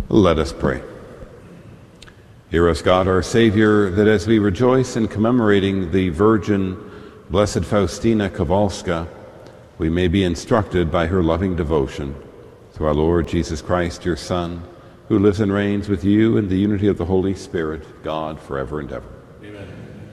Let us pray. Hear us, God, our Savior, that as we rejoice in commemorating the Virgin, Blessed Faustina Kowalska, we may be instructed by her loving devotion. Through our Lord Jesus Christ, your Son, who lives and reigns with you in the unity of the Holy Spirit, God, forever and ever. Amen.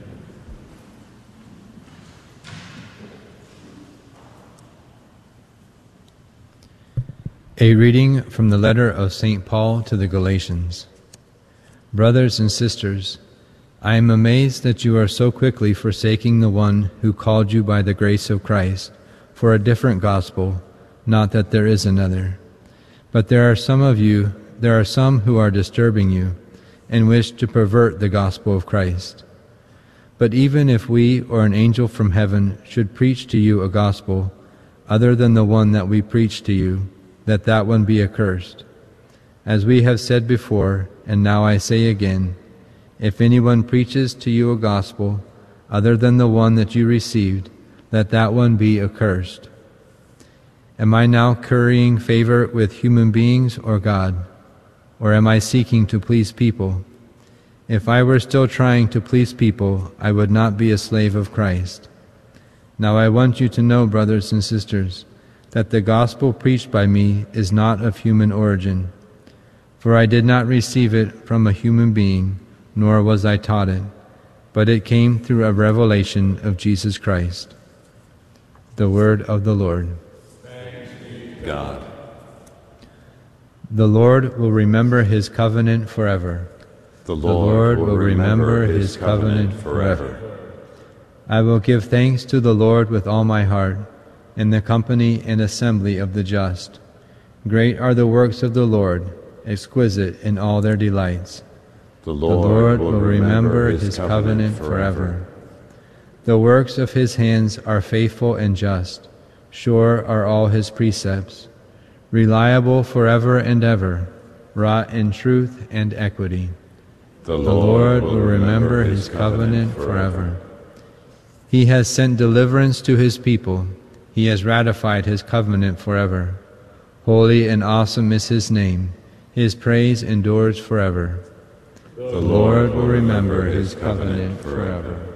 A reading from the letter of St. Paul to the Galatians. Brothers and sisters, I am amazed that you are so quickly forsaking the one who called you by the grace of Christ for a different gospel, not that there is another. But there are some who are disturbing you and wish to pervert the gospel of Christ. But even if we or an angel from heaven should preach to you a gospel other than the one that we preach to you, let that one be accursed. As we have said before, and now I say again, if anyone preaches to you a gospel other than the one that you received, let that one be accursed. Am I now currying favor with human beings or God? Or am I seeking to please people? If I were still trying to please people, I would not be a slave of Christ. Now I want you to know, brothers and sisters, that the gospel preached by me is not of human origin. For I did not receive it from a human being, nor was I taught it, but it came through a revelation of Jesus Christ. The word of the Lord. Thanks be to God. The Lord will remember his covenant forever. The Lord will remember his covenant forever. I will give thanks to the Lord with all my heart, in the company and assembly of the just. Great are the works of the Lord, exquisite in all their delights. The Lord will remember his covenant forever. The works of his hands are faithful and just. Sure are all his precepts. Reliable forever and ever, wrought in truth and equity. The Lord will remember his covenant forever. He has sent deliverance to his people. He has ratified his covenant forever. Holy and awesome is his name. His praise endures forever. The Lord will remember his covenant forever.